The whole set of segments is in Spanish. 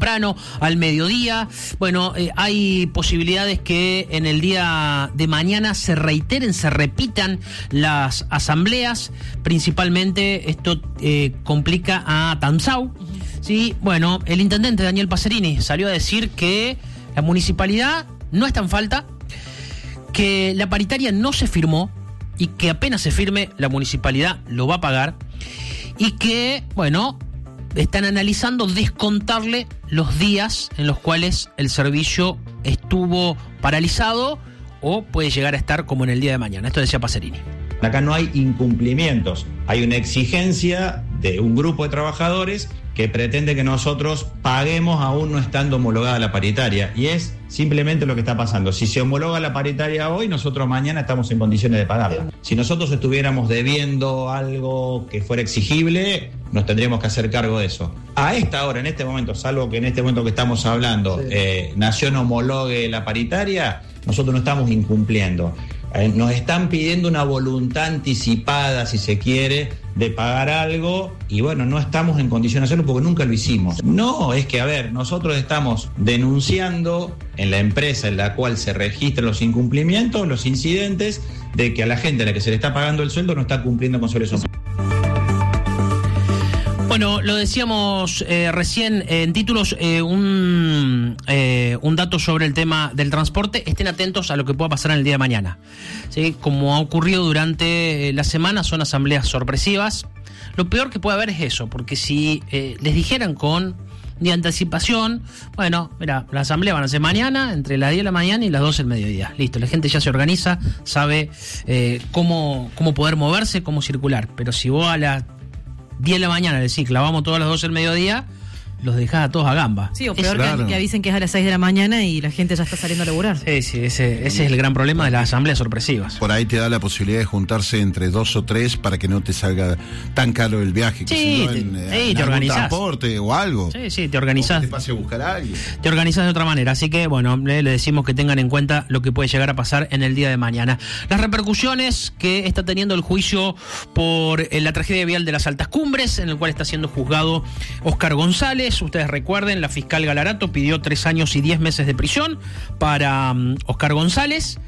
temprano, al mediodía. Bueno, hay posibilidades que en el día de mañana se repitan las asambleas. Principalmente esto complica a Tamsau. Sí, bueno, el intendente Daniel Pacerini salió a decir que la municipalidad no está en falta, que la paritaria no se firmó y que apenas se firme la municipalidad lo va a pagar, y que, bueno, están analizando descontarle los días en los cuales el servicio estuvo paralizado o puede llegar a estar como en el día de mañana. Esto decía Pacerini. Acá no hay incumplimientos, hay una exigencia de un grupo de trabajadores que pretende que nosotros paguemos aún no estando homologada la paritaria, y es simplemente lo que está pasando. Si se homologa la paritaria hoy, nosotros mañana estamos en condiciones de pagarla. Si nosotros estuviéramos debiendo algo que fuera exigible, nos tendríamos que hacer cargo de eso. A esta hora, en este momento, salvo que en este momento que estamos hablando, Nación homologue la paritaria, nosotros no estamos incumpliendo. Nos están pidiendo una voluntad anticipada, si se quiere, de pagar algo, y bueno, no estamos en condiciones de hacerlo porque nunca lo hicimos. No, es que, a ver, nosotros estamos denunciando en la empresa en la cual se registran los incumplimientos, los incidentes de que a la gente a la que se le está pagando el sueldo no está cumpliendo con sobre eso. Bueno, lo decíamos recién en títulos, un dato sobre el tema del transporte. Estén atentos a lo que pueda pasar en el día de mañana. ¿Sí? Como ha ocurrido durante la semana, son asambleas sorpresivas. Lo peor que puede haber es eso, porque si les dijeran con de anticipación, bueno, mira, la asamblea van a ser mañana, entre las 10 de la mañana y las 12 del mediodía. Listo, la gente ya se organiza, sabe cómo poder moverse, cómo circular. Pero si vos a las 10 de la mañana decís, clavamos todas las 12 del mediodía, los dejás a todos a gamba. Sí, o peor que avisen que es a las 6 de la mañana y la gente ya está saliendo a laburar. Sí, ese es el gran problema de las asambleas sorpresivas. Por ahí te da la posibilidad de juntarse entre 2 o 3 para que no te salga tan caro el viaje. Que sí, si no te organizás. Transporte o algo. Sí, te organizás. O que te pase a buscar a alguien. Te organizás de otra manera. Así que, bueno, le decimos que tengan en cuenta lo que puede llegar a pasar en el día de mañana. Las repercusiones que está teniendo el juicio por la tragedia vial de las Altas Cumbres, en el cual está siendo juzgado Oscar González. Ustedes recuerden, la fiscal Galarato pidió 3 años y 10 meses de prisión para Oscar González.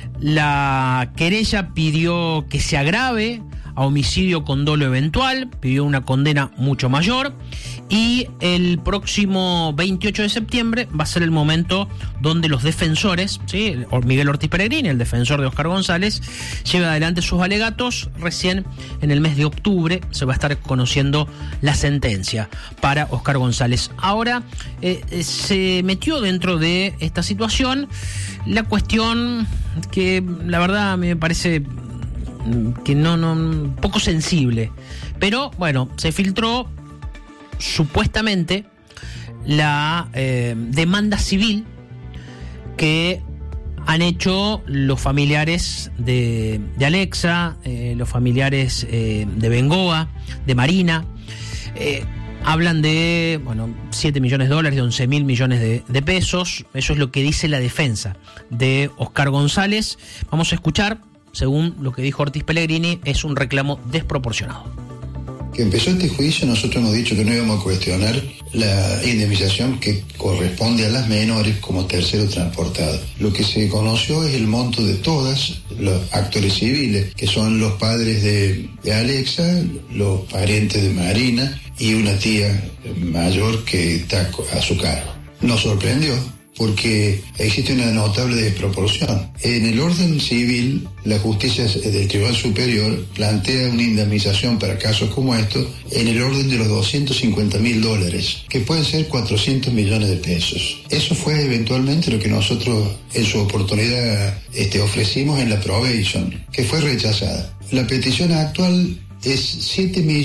La querella pidió que se agrave a homicidio con dolo eventual, pidió una condena mucho mayor, y el próximo 28 de septiembre va a ser el momento donde los defensores, ¿sí? Miguel Ortiz Peregrini, el defensor de Oscar González, lleva adelante sus alegatos. Recién en el mes de octubre se va a estar conociendo la sentencia para Oscar González. Ahora se metió dentro de esta situación la cuestión que la verdad me parece que no poco sensible, pero bueno, se filtró supuestamente la demanda civil que han hecho los familiares de Alexa, los familiares de Bengoa, de Marina. Hablan de, bueno, $7 millones, de $11.000 millones de pesos. Eso es lo que dice la defensa de Oscar González. Vamos a escuchar. Según lo que dijo Ortiz Peregrini, es un reclamo desproporcionado. Que empezó este juicio, nosotros hemos dicho que no íbamos a cuestionar la indemnización que corresponde a las menores como tercero transportado. Lo que se conoció es el monto de todas los actores civiles, que son los padres de Alexa, los parientes de Marina y una tía mayor que está a su cargo. Nos sorprendió, porque existe una notable desproporción. En el orden civil, la justicia del Tribunal Superior plantea una indemnización para casos como estos en el orden de los $250.000, que pueden ser 400 millones de pesos. Eso fue eventualmente lo que nosotros en su oportunidad ofrecimos en la probation, que fue rechazada. La petición actual es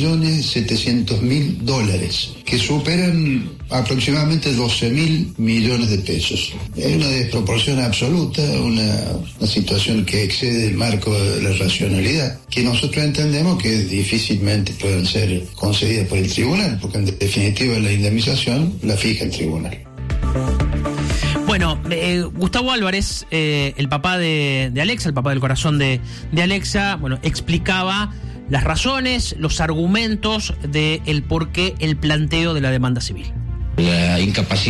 $7.700.000, que superan aproximadamente 12.000 millones de pesos. Es una desproporción absoluta, una situación que excede el marco de la racionalidad, que nosotros entendemos que difícilmente pueden ser concedidas por el tribunal, porque en definitiva la indemnización la fija el tribunal. Bueno, Gustavo Álvarez, el papá de Alexa, el papá del corazón de Alexa, bueno, explicaba las razones, los argumentos del porqué, el planteo de la demanda civil. La incapacidad